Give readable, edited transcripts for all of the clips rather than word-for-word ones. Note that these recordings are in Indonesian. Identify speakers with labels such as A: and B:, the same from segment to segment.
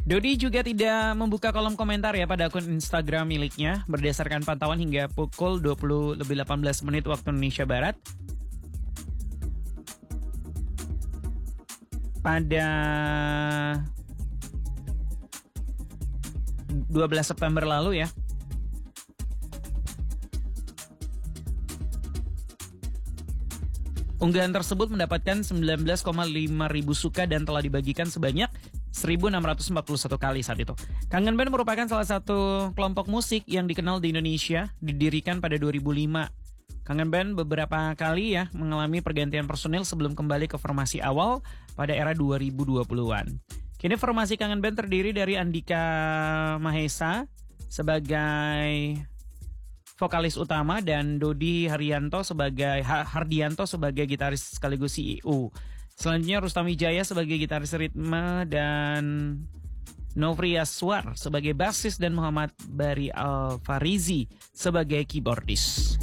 A: Dodi juga tidak membuka kolom komentar ya pada akun Instagram miliknya berdasarkan pantauan hingga pukul 20:18 waktu Indonesia Barat. Pada 12 September lalu ya. Unggahan tersebut mendapatkan 19,5 ribu suka dan telah dibagikan sebanyak 1.641 kali saat itu. Kangen Band merupakan salah satu kelompok musik yang dikenal di Indonesia, didirikan pada 2005. Kangen Band beberapa kali ya mengalami pergantian personil sebelum kembali ke formasi awal pada era 2020-an. Kini formasi Kangen Band terdiri dari Andika Mahesa sebagai vokalis utama dan Dodi Hardianto sebagai gitaris sekaligus CEO. Selanjutnya Rustam Wijaya sebagai gitaris ritme dan Novri Aswar sebagai bassis dan Muhammad Bari Alfarizi sebagai keyboardis.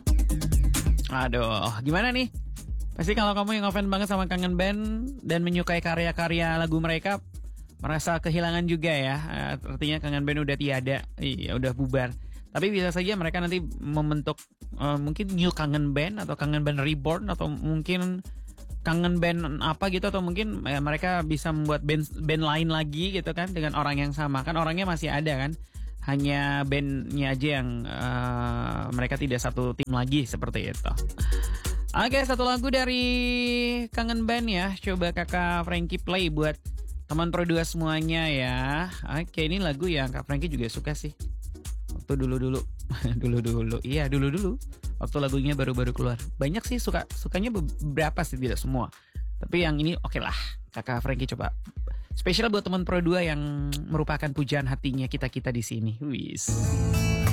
A: Aduh, gimana nih? Pasti kalau kamu yang ngefans banget sama Kangen Band dan menyukai karya-karya lagu mereka, merasa kehilangan juga ya. Artinya Kangen Band udah tiada, udah bubar. Tapi bisa saja mereka nanti membentuk mungkin New Kangen Band atau Kangen Band Reborn atau mungkin Kangen Band apa gitu, atau mungkin mereka bisa membuat band lain lagi gitu kan dengan orang yang sama. Kan orangnya masih ada kan, hanya bandnya aja yang mereka tidak satu tim lagi seperti itu. Oke, satu lagu dari Kangen Band ya, coba kakak Frankie play buat teman Pro 2 semuanya ya. Oke, ini lagu yang Kak Frankie juga suka sih. Waktu dulu-dulu. Iya, dulu-dulu. Waktu lagunya baru-baru keluar. Banyak sih sukanya beberapa sih, tidak semua. Tapi yang ini oke lah. Kakak Frankie coba. Spesial buat teman Pro 2 yang merupakan pujaan hatinya kita-kita di sini. Wis.